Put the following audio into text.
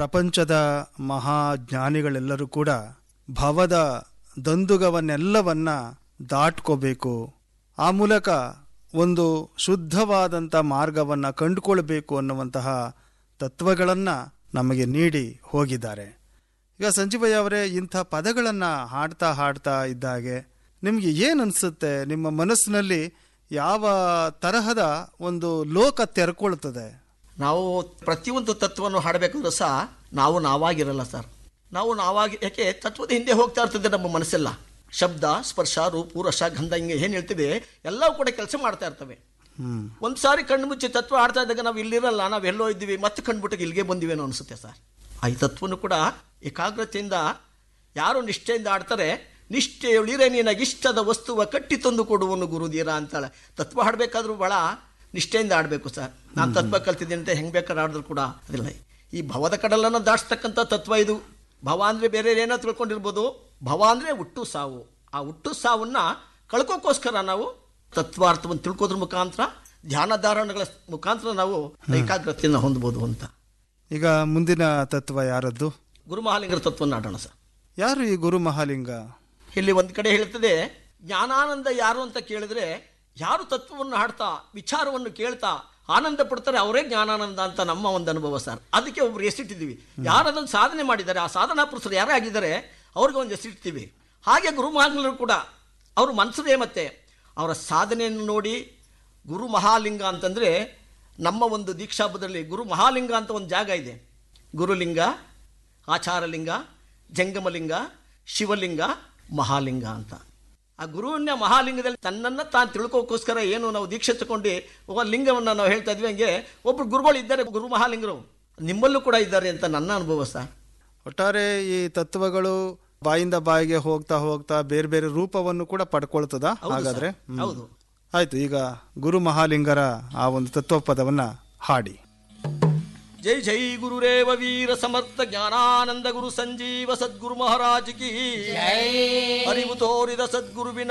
ಪ್ರಪಂಚದ ಮಹಾಜ್ಞಾನಿಗಳೆಲ್ಲರೂ ಕೂಡ ಭವದ ದಂದುಗವನ್ನೆಲ್ಲವನ್ನ ದಾಟ್ಕೋಬೇಕು, ಆ ಮೂಲಕ ಒಂದು ಶುದ್ಧವಾದಂಥ ಮಾರ್ಗವನ್ನು ಕಂಡುಕೊಳ್ಬೇಕು ಅನ್ನುವಂತಹ ತತ್ವಗಳನ್ನು ನಮಗೆ ನೀಡಿ ಹೋಗಿದ್ದಾರೆ. ಈಗ ಸಂಜೀವಯ್ಯ ಅವರೇ, ಇಂಥ ಪದಗಳನ್ನು ಹಾಡ್ತಾ ಇದ್ದಾಗೆ ನಿಮಗೆ ಏನು ಅನಿಸುತ್ತೆ? ನಿಮ್ಮ ಮನಸ್ಸಿನಲ್ಲಿ ಯಾವ ತರಹದ ಒಂದು ಲೋಕ ತೆರ್ಕೊಳ್ತದೆ? ನಾವು ಪ್ರತಿಯೊಂದು ತತ್ವವನ್ನು ಹಾಡಬೇಕಾದ್ರೂ ಸಹ ನಾವಾಗಿರಲ್ಲ ಸರ್. ನಾವಾಗಿ ಯಾಕೆ ತತ್ವದ ಹಿಂದೆ ಹೋಗ್ತಾ ಇರ್ತದೆ ನಮ್ಮ ಮನಸ್ಸೆಲ್ಲ. ಶಬ್ದ, ಸ್ಪರ್ಶ, ರೂಪು, ರಸ, ಗಂಧ, ಹಿಂಗೆ ಏನು ಹೇಳ್ತೀವಿ ಎಲ್ಲವೂ ಕೂಡ ಕೆಲಸ ಮಾಡ್ತಾ ಇರ್ತವೆ. ಒಂದು ಸಾರಿ ಕಣ್ಣು ಮುಚ್ಚಿ ತತ್ವ ಆಡ್ತಾ ಇದ್ದಾಗ ನಾವು ಇಲ್ಲಿರಲ್ಲ, ನಾವು ಎಲ್ಲೋ ಇದ್ದೀವಿ, ಮತ್ತೆ ಕಂಡುಬಿಟ್ಟು ಇಲ್ಲಿಗೆ ಬಂದಿವೇನೋ ಅನಿಸುತ್ತೆ ಸರ್. ಈ ತತ್ವನು ಕೂಡ ಏಕಾಗ್ರತೆಯಿಂದ ಯಾರು ನಿಷ್ಠೆಯಿಂದ ಆಡ್ತಾರೆ, ನಿಷ್ಠೆಯುಳಿರೆ ನಿನಗಿಷ್ಟದ ವಸ್ತುವ ಕಟ್ಟಿ ತಂದು ಕೊಡುವನು ಗುರುದೀರ ಅಂತಾಳೆ. ತತ್ವ ಹಾಡಬೇಕಾದ್ರೂ ಭಾಳ ನಿಷ್ಠೆಯಿಂದ ಆಡಬೇಕು ಸರ್. ನಾನು ತತ್ವ ಕಲ್ತಿದ್ದೀನಿ ಅಂತ ಹೆಂಗೆ ಬೇಕಾದ್ರೆ ಆಡಿದ್ರು ಕೂಡ ಅದಿಲ್ಲ. ಈ ಭವದ ಕಡಲನ್ನು ದಾಟಿಸ್ತಕ್ಕಂಥ ತತ್ವ ಇದು. ಭವ ಅಂದರೆ ಬೇರೆ ಏನೋ ತಿಳ್ಕೊಂಡಿರ್ಬೋದು. ಭವ ಅಂದರೆ ಹುಟ್ಟು ಸಾವು. ಆ ಹುಟ್ಟು ಸಾವನ್ನು ಕಳ್ಕೋಕ್ಕೋಸ್ಕರ ನಾವು ತತ್ವಾರ್ಥವನ್ನು ತಿಳ್ಕೋದ್ರ ಮುಖಾಂತರ, ಧ್ಯಾನ ಧಾರಣಗಳ ಮುಖಾಂತರ ನಾವು ಏಕಾಗ್ರತೆಯನ್ನು ಹೊಂದ್ಬೋದು ಅಂತ. ಈಗ ಮುಂದಿನ ತತ್ವ ಯಾರದ್ದು? ಗುರು ಮಹಾಲಿಂಗರ ತತ್ವವನ್ನು ಆಡೋಣ ಸರ್. ಯಾರು ಈ ಗುರು ಮಹಾಲಿಂಗ? ಇಲ್ಲಿ ಒಂದು ಕಡೆ ಹೇಳ್ತದೆ, ಜ್ಞಾನಾನಂದ ಯಾರು ಅಂತ ಕೇಳಿದ್ರೆ, ಯಾರು ತತ್ವವನ್ನು ಹಾಡ್ತಾ ವಿಚಾರವನ್ನು ಕೇಳ್ತಾ ಆನಂದ ಪಡ್ತಾರೆ ಅವರೇ ಜ್ಞಾನಾನಂದ ಅಂತ ನಮ್ಮ ಒಂದು ಅನುಭವ ಸರ್. ಅದಕ್ಕೆ ಒಬ್ರು ಹೆಸರಿಟ್ಟಿದ್ದೀವಿ. ಯಾರು ಅದನ್ನು ಸಾಧನೆ ಮಾಡಿದ್ದಾರೆ, ಆ ಸಾಧನಾ ಪುರುಷರು ಯಾರೇ ಆಗಿದ್ದಾರೆ ಅವ್ರಿಗೆ ಒಂದು ಹೆಸರಿಡ್ತೀವಿ. ಹಾಗೆ ಗುರು ಮಹಾಲಿಂಗರು ಕೂಡ ಅವ್ರ ಮನಸ್ಸದೇ ಮತ್ತೆ ಅವರ ಸಾಧನೆಯನ್ನು ನೋಡಿ ಗುರು ಮಹಾಲಿಂಗ ಅಂತಂದರೆ, ನಮ್ಮ ಒಂದು ದೀಕ್ಷಾಬದ್ಧದಲ್ಲಿ ಗುರು ಮಹಾಲಿಂಗ ಅಂತ ಒಂದು ಜಾಗ ಇದೆ. ಗುರುಲಿಂಗ, ಆಚಾರಲಿಂಗ, ಜಂಗಮಲಿಂಗ, ಶಿವಲಿಂಗ, ಮಹಾಲಿಂಗ ಅಂತ. ಆ ಗುರುವಿನ ಮಹಾಲಿಂಗದಲ್ಲಿ ತನ್ನನ್ನು ತಾನು ತಿಳ್ಕೋಕ್ಕೋಸ್ಕರ ಏನು ನಾವು ದೀಕ್ಷೆ ತಗೊಂಡು ಒಬ್ಬ ಲಿಂಗವನ್ನು ನಾವು ಹೇಳ್ತಾ ಇದ್ವಿ, ಹಂಗೆ ಒಬ್ಬರು ಗುರುಗಳು ಇದ್ದಾರೆ, ಗುರು ಮಹಾಲಿಂಗರು ನಿಮ್ಮಲ್ಲೂ ಕೂಡ ಇದ್ದಾರೆ ಅಂತ ನನ್ನ ಅನುಭವ ಸರ್. ಒಟ್ಟಾರೆ ಈ ತತ್ವಗಳು ಬಾಯಿಂದ ಬಾಯಿಗೆ ಹೋಗ್ತಾ ಬೇರೆ ಬೇರೆ ರೂಪವನ್ನು ಕೂಡ ಪಡ್ಕೊಳ್ತದ ಹಾಗಾದ್ರೆ? ಹೌದು. ಆಯ್ತು, ಈಗ ಗುರು ಮಹಾಲಿಂಗರ ಆ ಒಂದು ತತ್ವ ಪದವನ್ನ ಹಾಡಿ. ಜೈ ಜೈ ಗುರುರೇವ ವೀರ ಸಮರ್ಥ ಜ್ಞಾನಾನಂದ ಗುರು ಸಂಜೀವ ಸದ್ಗುರು ಮಹಾರಾಜ್ ಕಿ. ಅರಿವು ತೋರಿದ ಸದ್ಗುರುವಿನ